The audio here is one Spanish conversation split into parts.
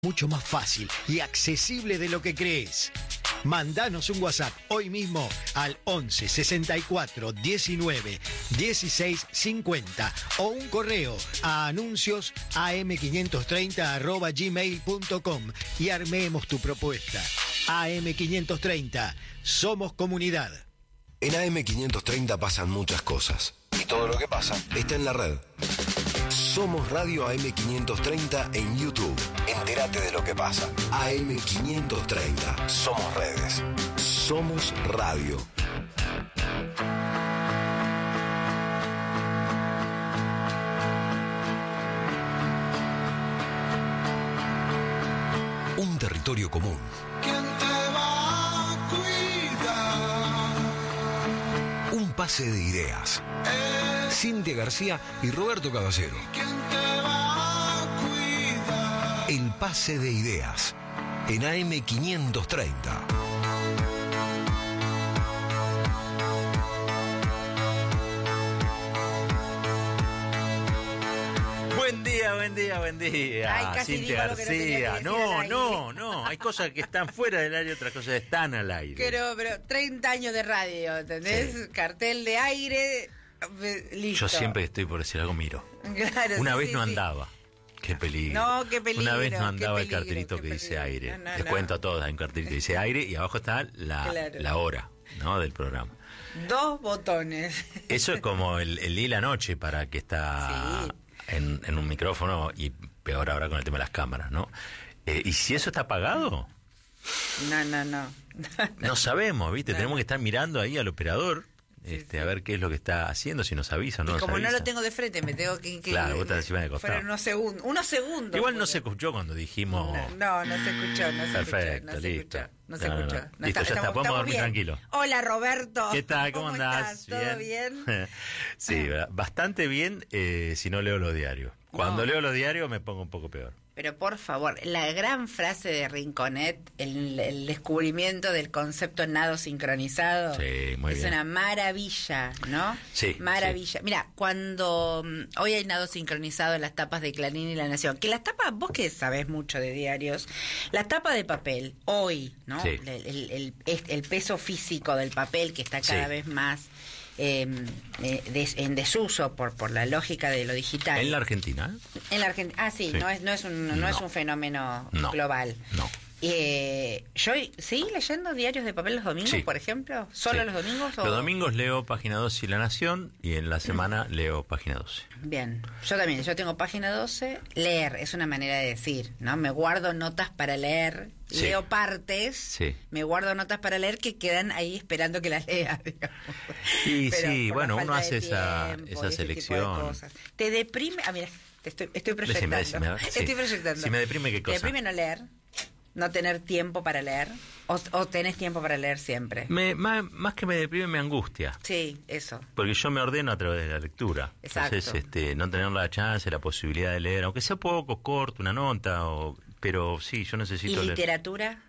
Mucho más fácil y accesible de lo que crees. Mandanos un WhatsApp hoy mismo al 11 64 19 16 50 o un correo a anuncios am530@gmail.com y armemos tu propuesta. AM530, somos comunidad. En AM530 pasan muchas cosas y todo lo que pasa está en la red. Somos Radio AM530 en YouTube. Entérate de lo que pasa. AM530. Somos redes. Somos radio. Un territorio común. ¿Quién te va a cuidar? Un pase de ideas. Cintia García y Roberto Caballero. ¿Quién te va a cuidar? El pase de ideas en AM530. Buen día. Ay, casi Cintia digo lo que no tenía que García. decir No, al aire. no. Hay cosas que están fuera del aire, otras cosas están al aire. Pero 30 años de radio, ¿entendés? Sí. Cartel de aire, listo. Yo siempre estoy por decir algo, miro. Claro, Una sí, vez sí, no sí. andaba. Qué peligro. No, qué peligro. Una vez no andaba qué el peligro, cartelito qué que dice peligro. aire. No, Les no. cuento a todos, hay un cartelito que dice aire y abajo está Claro. la hora, ¿no? Del programa. 2 botones. Eso es como el día y la noche para que está Sí. en un micrófono y peor ahora con el tema de las cámaras, ¿no? ¿Y si eso está apagado? No. No sabemos, ¿viste? No. Tenemos que estar mirando ahí al operador, Sí. a ver qué es lo que está haciendo, si nos avisa o no Y nos como no avisa. lo tengo de frente, me tengo que Claro, vos estás encima de costado. Fueron unos segundos. Igual no porque- se escuchó cuando dijimos... No se escuchó, Perfecto, no se listo. escuchó. No se No, no, escuchó. no. Listo, ya está, podemos dormir bien. tranquilos. Hola, Roberto. ¿Qué tal? ¿Cómo andás? ¿Todo bien? Sí, bastante bien si no leo los diarios. Cuando leo los diarios me pongo un poco peor. Pero por favor, la gran frase de Rinconet, el descubrimiento del concepto nado sincronizado, Sí, muy es bien. una maravilla, ¿no? Sí, Maravilla. Mira, cuando hoy hay nado sincronizado en las tapas de Clarín y La Nación, que las tapas, vos que sabés mucho de diarios, las tapas de papel, hoy, ¿no? Sí. El peso físico del papel que está cada Sí. vez más en desuso por la lógica de lo digital. En la Argentina, En la Argentina, sí. Sí. No es un fenómeno No. global. No. Yo seguí leyendo diarios de papel los domingos, Sí. por ejemplo. ¿Solo Sí. los domingos? o- Los domingos leo Página 12 y La Nación y en la semana leo Página 12. Bien, yo también, yo tengo página 12, leer, es una manera de decir, ¿no? Me guardo notas para leer, Sí. leo partes, Sí. me guardo notas para leer que quedan ahí esperando que las lea, digamos. Y Pero sí, por bueno, la uno falta de hace esa tiempo y ese selección. tipo de cosas. ¿Te deprime? Ah, mira, estoy proyectando. Decime, a ver, sí. Estoy proyectando. Si me deprime, ¿qué cosa? ¿Te deprime no leer? ¿No tener tiempo para leer? ¿O tenés tiempo para leer siempre? Más que me deprime, me angustia. Sí, eso. Porque yo me ordeno a través de la lectura. Exacto. Entonces, no tener la chance, la posibilidad de leer, aunque sea poco, corto, una nota, pero sí, yo ¿Y necesito leer. literatura?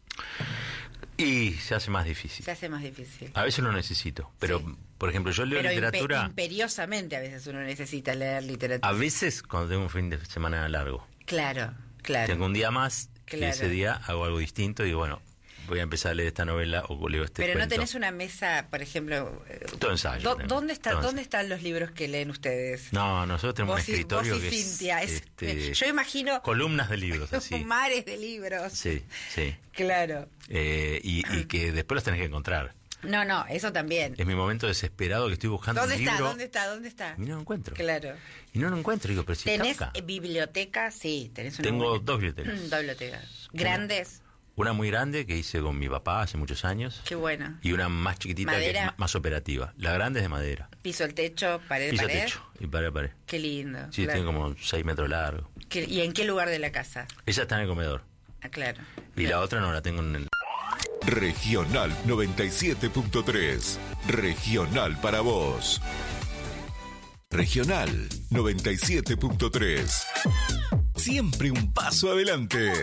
Y se hace más difícil. Se hace más difícil. A veces lo necesito, pero, Sí. por ejemplo, yo leo Pero literatura imperiosamente a veces uno necesita leer literatura. a veces cuando tengo un fin de semana largo. Claro. Tengo un día más y Claro. ese día hago algo distinto y digo, bueno, voy a empezar a leer esta novela o leo este Pero no cuento. tenés una mesa, por ejemplo... Todo ensayo. tengo, ¿Dónde todo ensayo. están los libros que leen ustedes? No, nosotros tenemos un Vos y escritorio que Cintia, es yo imagino columnas de libros así. mares de libros. Sí, sí. Claro. Y que después los tenés que encontrar. No, eso también. Es mi momento desesperado que estoy buscando ¿Dónde un está? libro ¿Dónde está? y no lo encuentro. Claro. Y no lo encuentro, digo, pero si ¿Tenés está acá. biblioteca? Sí, tenés una Tengo buena. dos bibliotecas. Dos bibliotecas. ¿Grandes? Una muy grande que hice con mi papá hace muchos años. Qué bueno. Y una más chiquitita que ¿Madera? es más operativa. La grande es de madera. Piso, el techo, pared, Piso pared. techo y pared a pared. Qué lindo. Sí, claro. tiene como 6 metros largo. ¿Y en qué lugar de la casa? Esa está en el comedor. Ah, claro. Y la otra no la tengo en el... Regional 97.3. Regional para vos. Regional 97.3. Siempre un paso adelante.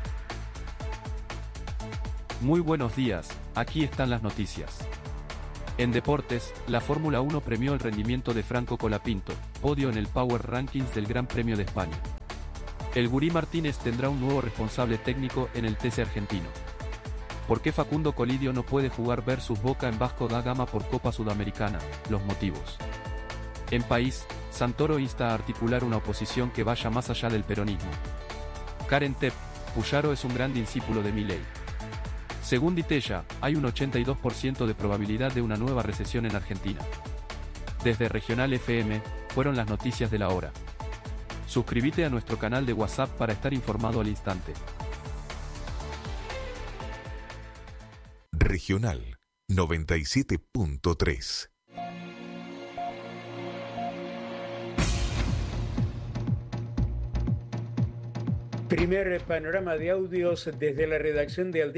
Muy buenos días, aquí están las noticias. En deportes, la Fórmula 1 premió el rendimiento de Franco Colapinto, podio en el Power Rankings del Gran Premio de España. El Gurí Martínez tendrá un nuevo responsable técnico en el TC argentino. ¿Por qué Facundo Colidio no puede jugar versus Boca en Vasco da Gama por Copa Sudamericana? Los motivos. En País, Santoro insta a articular una oposición que vaya más allá del peronismo. Karen Tepp, Puyaro es un gran discípulo de Milei. Según Ditella, hay un 82% de probabilidad de una nueva recesión en Argentina. Desde Regional FM, fueron las noticias de la hora. Suscríbete a nuestro canal de WhatsApp para estar informado al instante. Regional 97.3. Primer panorama de audios desde la redacción de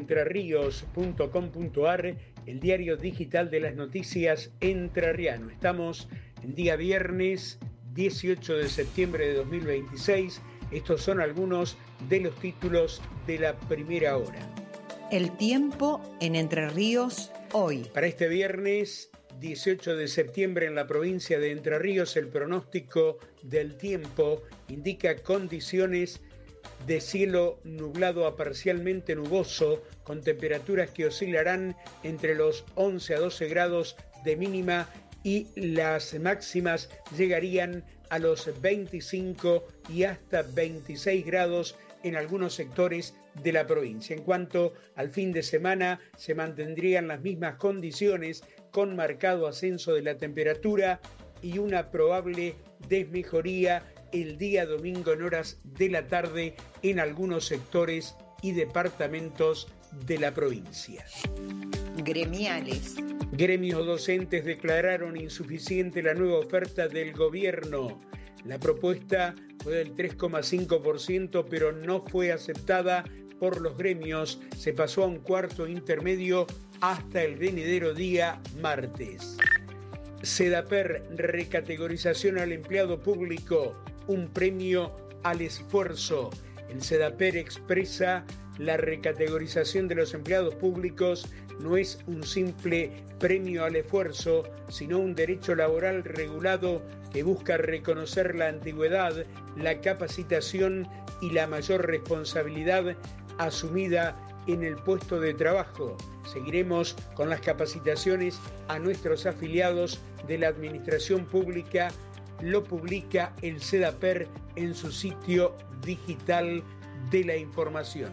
aldigaentrerrios.com.ar, el diario digital de las noticias entrerriano. Estamos en día viernes 18 de septiembre de 2026. Estos son algunos de los títulos de la primera hora. El tiempo en Entre Ríos hoy. Para este viernes 18 de septiembre en la provincia de Entre Ríos, el pronóstico del tiempo indica condiciones de cielo nublado a parcialmente nuboso, con temperaturas que oscilarán entre los 11 a 12 grados de mínima y las máximas llegarían a los 25 y hasta 26 grados en algunos sectores de la provincia. En cuanto al fin de semana, se mantendrían las mismas condiciones, con marcado ascenso de la temperatura y una probable desmejoría el día domingo en horas de la tarde en algunos sectores y departamentos de la provincia. Gremiales. Gremios docentes declararon insuficiente la nueva oferta del gobierno. La propuesta fue del 3,5%, pero no fue aceptada por los gremios. Se pasó a un cuarto intermedio hasta el venidero día martes. Sedaper, recategorización al empleado público, un premio al esfuerzo. El Sedaper expresa: la recategorización de los empleados públicos no es un simple premio al esfuerzo, sino un derecho laboral regulado que busca reconocer la antigüedad, la capacitación y la mayor responsabilidad asumida en el puesto de trabajo. Seguiremos con las capacitaciones a nuestros afiliados de la administración pública. Lo publica el Sedaper en su sitio digital de la información.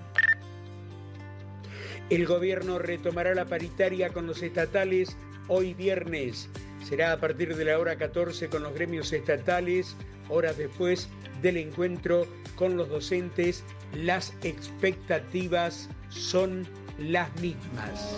El gobierno retomará la paritaria con los estatales hoy viernes. Será a partir de la hora 14 con los gremios estatales, horas después del encuentro con los docentes. Las expectativas son las mismas.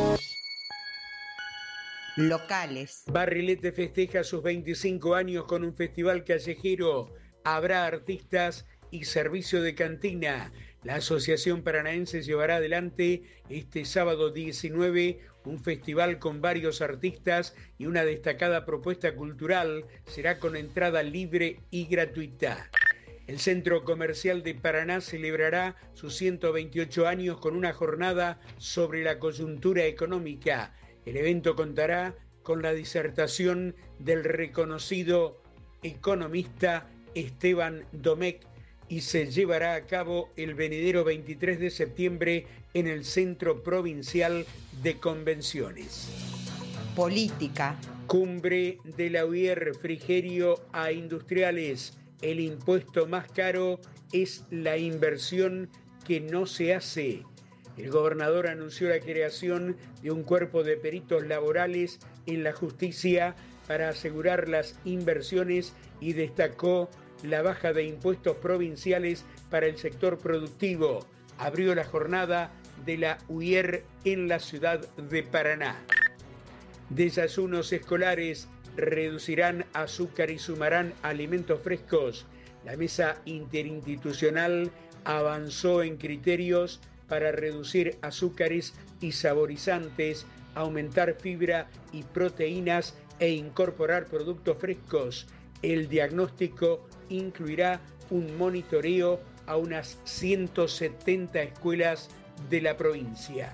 Locales. Barrilete festeja sus 25 años con un festival callejero. Habrá artistas y servicio de cantina. La Asociación Paranaense llevará adelante este sábado 19 un festival con varios artistas y una destacada propuesta cultural. Será con entrada libre y gratuita. El Centro Comercial de Paraná celebrará sus 128 años con una jornada sobre la coyuntura económica. El evento contará con la disertación del reconocido economista Esteban Domecq y se llevará a cabo el venidero 23 de septiembre en el Centro Provincial de Convenciones. Política. Cumbre de la UIR, Frigerio a industriales. El impuesto más caro es la inversión que no se hace. El gobernador anunció la creación de un cuerpo de peritos laborales en la justicia para asegurar las inversiones y destacó la baja de impuestos provinciales para el sector productivo. Abrió la jornada de la UIR en la ciudad de Paraná. Desayunos escolares reducirán azúcar y sumarán alimentos frescos. La mesa interinstitucional avanzó en criterios para reducir azúcares y saborizantes, aumentar fibra y proteínas e incorporar productos frescos. El diagnóstico incluirá un monitoreo a unas 170 escuelas de la provincia.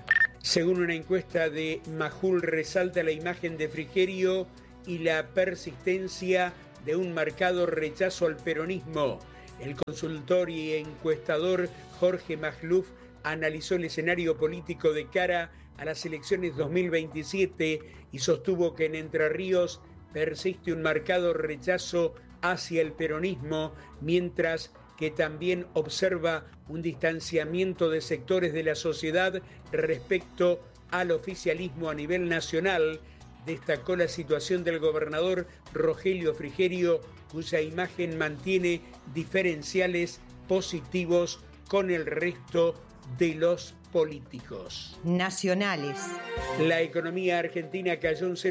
Según una encuesta de Majul, resalta la imagen de Frigerio y la persistencia de un marcado rechazo al peronismo. El consultor y encuestador Jorge Magluf analizó el escenario político de cara a las elecciones 2027 y sostuvo que en Entre Ríos persiste un marcado rechazo hacia el peronismo, mientras que también observa un distanciamiento de sectores de la sociedad respecto al oficialismo a nivel nacional. Destacó la situación del gobernador Rogelio Frigerio, cuya imagen mantiene diferenciales positivos con el resto de los políticos. Nacionales. La economía argentina cayó un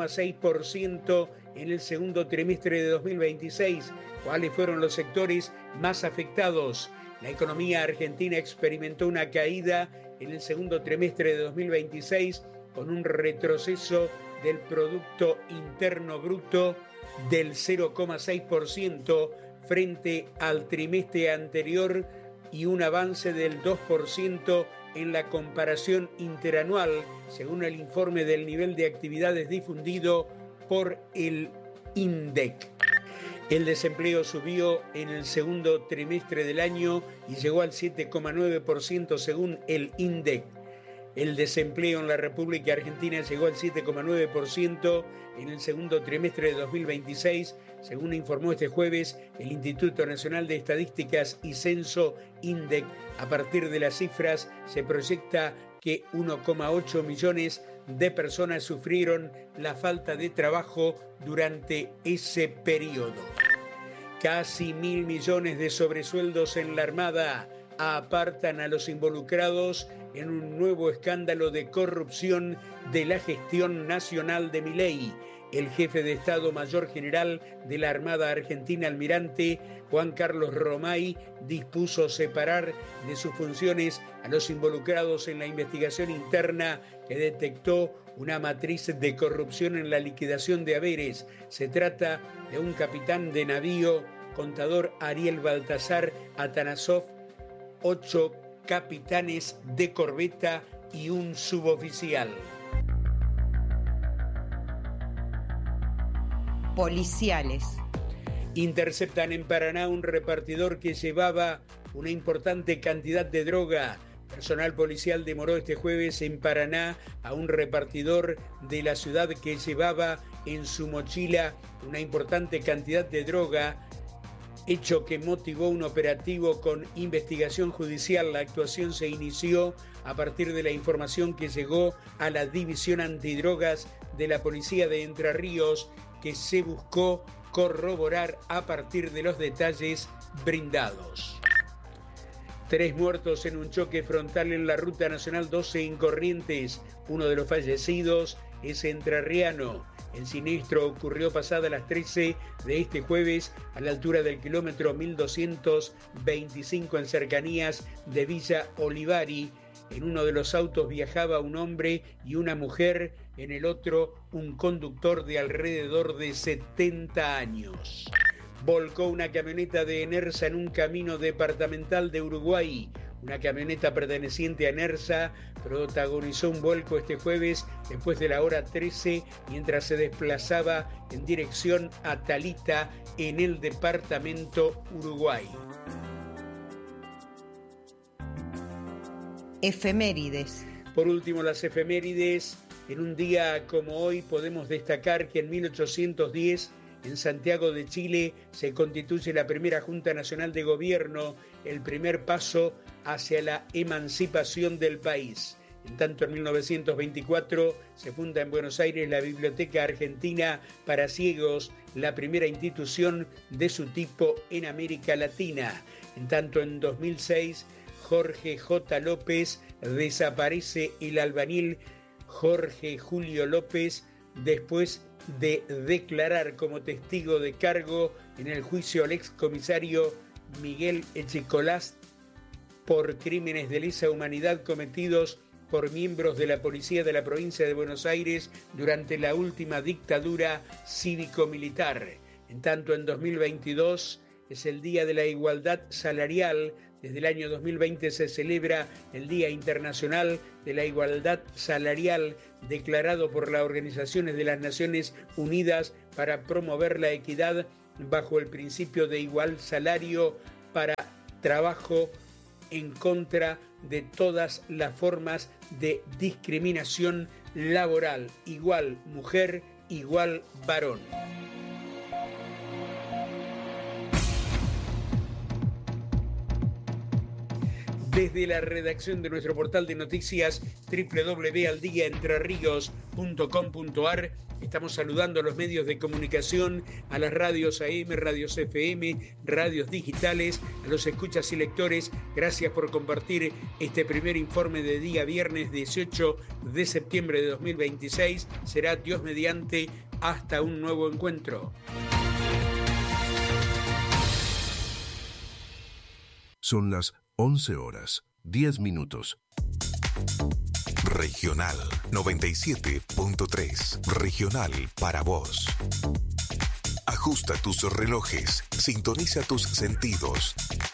0,6% en el segundo trimestre de 2026. ¿Cuáles fueron los sectores más afectados? La economía argentina experimentó una caída en el segundo trimestre de 2026 con un retroceso del Producto Interno Bruto del 0,6% frente al trimestre anterior y un avance del 2% en la comparación interanual, según el informe del nivel de actividades difundido por el INDEC. El desempleo subió en el segundo trimestre del año y llegó al 7,9% según el INDEC. El desempleo en la República Argentina llegó al 7,9% en el segundo trimestre de 2026, según informó este jueves el Instituto Nacional de Estadísticas y Censo, INDEC. A partir de las cifras se proyecta que 1,8 millones de personas sufrieron la falta de trabajo durante ese periodo. Casi 1.000 millones de sobresueldos en la Armada apartan a los involucrados en un nuevo escándalo de corrupción de la gestión nacional de Milei. El jefe de Estado Mayor General de la Armada Argentina, almirante Juan Carlos Romay, dispuso separar de sus funciones a los involucrados en la investigación interna que detectó una matriz de corrupción en la liquidación de haberes. Se trata de un capitán de navío, contador Ariel Baltasar Atanasov, 8 capitanes de corbeta y un suboficial. Policiales. Interceptan en Paraná un repartidor que llevaba una importante cantidad de droga. Personal policial demoró este jueves en Paraná a un repartidor de la ciudad que llevaba en su mochila una importante cantidad de droga, hecho que motivó un operativo con investigación judicial. La actuación se inició a partir de la información que llegó a la División Antidrogas de la Policía de Entre Ríos, que se buscó corroborar a partir de los detalles brindados. 3 muertos en un choque frontal en la Ruta Nacional 12 en Corrientes. Uno de los fallecidos es entrerriano. El siniestro ocurrió pasada las 13 de este jueves a la altura del kilómetro 1225 en cercanías de Villa Olivari. En uno de los autos viajaba un hombre y una mujer, en el otro un conductor de alrededor de 70 años. Volcó una camioneta de Enersa en un camino departamental de Uruguay. Una camioneta perteneciente a Enersa protagonizó un vuelco este jueves después de la hora 13 mientras se desplazaba en dirección a Talita en el departamento Uruguay. Efemérides. Por último, las efemérides. En un día como hoy podemos destacar que en 1810 en Santiago de Chile se constituye la primera Junta Nacional de Gobierno, el primer paso hacia la emancipación del país. En tanto, en 1924 se funda en Buenos Aires la Biblioteca Argentina para Ciegos, la primera institución de su tipo en América Latina. En tanto, en 2006 Jorge J. López desaparece el albañil Jorge Julio López después de declarar como testigo de cargo en el juicio al excomisario Miguel Echecolás por crímenes de lesa humanidad cometidos por miembros de la policía de la provincia de Buenos Aires durante la última dictadura cívico-militar. En tanto, en 2022, es el Día de la Igualdad Salarial. Desde el año 2020 se celebra el Día Internacional de la Igualdad Salarial, declarado por las Organizaciones de las Naciones Unidas para promover la equidad bajo el principio de igual salario para trabajo, en contra de todas las formas de discriminación laboral. Igual mujer, igual varón. Desde la redacción de nuestro portal de noticias www.aldiaentrerrios.com.ar estamos saludando a los medios de comunicación, a las radios AM, radios FM, radios digitales, a los escuchas y lectores. Gracias por compartir este primer informe de día viernes 18 de septiembre de 2026. Será Dios mediante hasta un nuevo encuentro. Son las 11 horas, 10 minutos. Regional 97.3. Regional para vos. Ajusta tus relojes, sintoniza tus sentidos.